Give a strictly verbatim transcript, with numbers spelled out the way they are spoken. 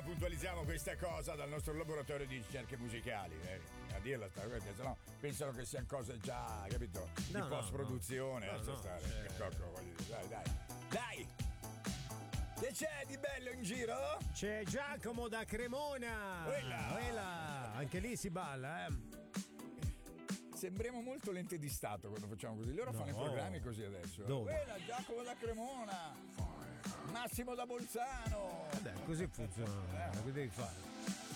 puntualizziamo questa cosa dal nostro laboratorio di ricerche musicali, eh, a dirla sta, perché sennò pensano che siano cose già, capito, di No, no, post produzione, no. lascia No, no, stare. cioè- Che cocco, voglio dire, dai, dai. Dai! Che c'è di bello in giro? C'è Giacomo da Cremona. Quella. Quella. Anche lì si balla, eh. Sembriamo molto lente di stato quando facciamo così. Loro No. fanno i programmi così adesso. Dove? Quella, Giacomo da Cremona. Massimo da Bolzano. Vabbè, così funziona. Che devi fare?